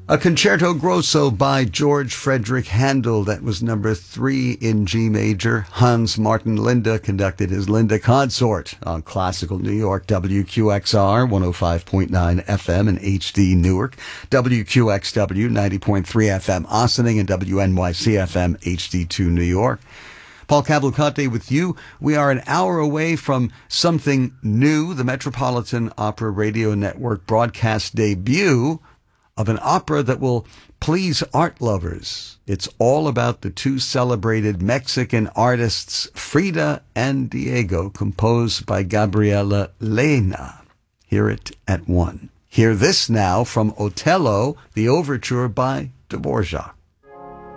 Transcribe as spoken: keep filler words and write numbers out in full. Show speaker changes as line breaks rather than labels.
A concerto grosso by George Frederick Handel. That was number three in G major. Hans Martin Linde conducted his Linde Consort on Classical New York, W Q X R, one oh five point nine F M and H D Newark, W Q X W, ninety point three F M Ossining, and W N Y C F M, H D two New York. Paul Cavalcante with you. We are an hour away from something new, the Metropolitan Opera Radio Network broadcast debut of an opera that will please art lovers. It's all about the two celebrated Mexican artists, Frida and Diego, composed by Gabriela Lena. Hear it at one. Hear this now from Otello, the overture by Dvorak.